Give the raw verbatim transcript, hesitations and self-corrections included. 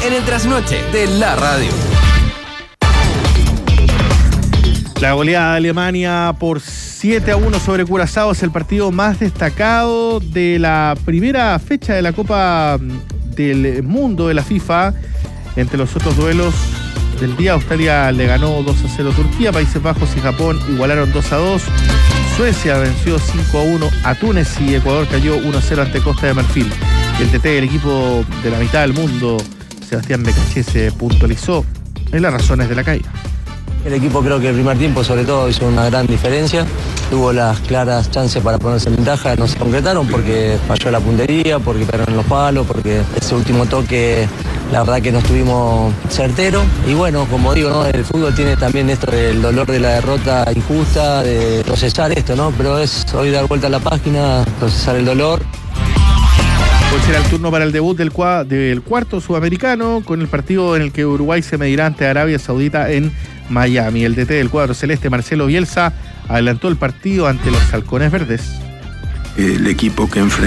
en el trasnoche de la radio. La goleada de Alemania por siete a uno sobre Curazao es el partido más destacado de la primera fecha de la Copa del Mundo de la FIFA. Entre los otros duelos del día, Australia le ganó dos a cero a Turquía, Países Bajos y Japón igualaron dos a dos, Suecia venció cinco a uno a Túnez y Ecuador cayó uno a cero ante Costa de Marfil. El T T del equipo de la mitad del mundo, Sebastián Becachese, puntualizó en las razones de la caída. El equipo creo que el primer tiempo sobre todo hizo una gran diferencia, tuvo las claras chances para ponerse en ventaja, no se concretaron porque falló la puntería, porque perdieron los palos, porque ese último toque la verdad que no estuvimos certeros. Y bueno, como digo, ¿no? El fútbol tiene también esto del dolor de la derrota injusta, de procesar esto, ¿no? Pero es hoy dar vuelta a la página, procesar el dolor. Hoy será el turno para el debut del, cua- del cuarto sudamericano, con el partido en el que Uruguay se medirá ante Arabia Saudita en Miami. El D T del cuadro celeste, Marcelo Bielsa, adelantó el partido ante los Halcones Verdes. El equipo que enfrenta